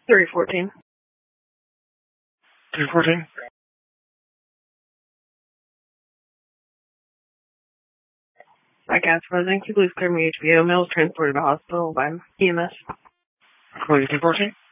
314. 314. By gas resident, please clear me HBO. Male was transported to the hospital by EMS. Call you 314.